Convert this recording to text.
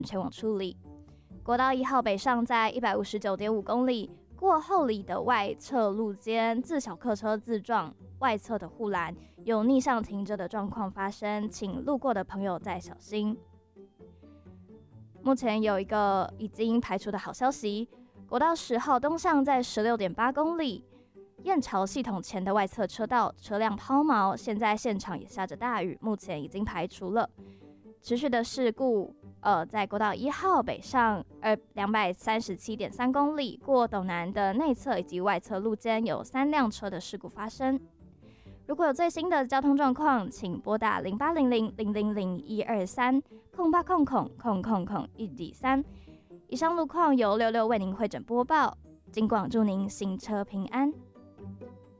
前往处理。国道1号北上在159.5公里，过后里的外侧路肩自小客车自撞，外侧的护栏有逆向停着的状况发生，请路过的朋友再小心。目前有一个已经排除的好消息，国道10号东向在16.8公里，燕巢系统前的外侧车道车辆抛锚，现在现场也下着大雨，目前已经排除了。持续的事故，在国道1号北上237.3公里，过斗南的内侧以及外侧路肩有3辆车的事故发生。如果有最新的交通状况，请拨打0800-000-123-0800-103。以上路况由66为您会诊播报，金广祝您行车平安。